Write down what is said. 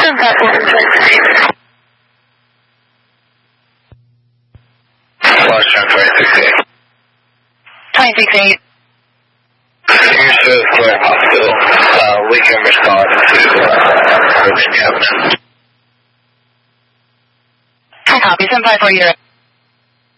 Washington 26-8. 26-8. Here's to Florida Hospital. We can respond to emergency cabinet. Copy, 754, you're